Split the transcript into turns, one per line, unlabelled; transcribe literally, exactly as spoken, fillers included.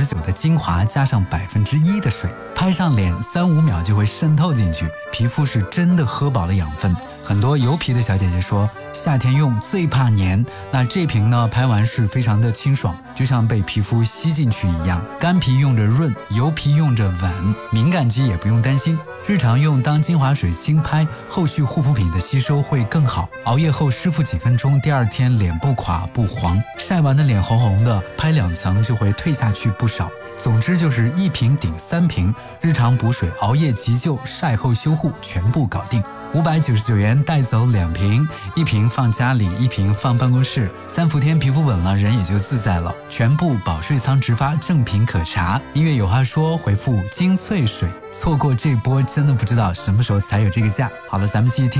十九的精华加上百分之一的水，拍上脸三五秒就会渗透进去，皮肤是真的喝饱了养分。很多油皮的小姐姐说夏天用最怕黏，那这瓶呢拍完是非常的清爽，就像被皮肤吸进去一样。干皮用着润，油皮用着稳，敏感肌也不用担心。日常用当精华水轻拍，后续护肤品的吸收会更好。熬夜后湿敷几分钟，第二天脸不垮不黄，晒完的脸红红的，拍两层就会退下去不少。总之就是一瓶顶三瓶，日常补水、熬夜急救、晒后修护全部搞定。五百九十九元带走两瓶，一瓶放家里，一瓶放办公室。三伏天皮肤稳了，人也就自在了。全部保税仓直发，正品可查。音乐有话说，回复精粹水。错过这波真的不知道什么时候才有这个价。好了，咱们继续听。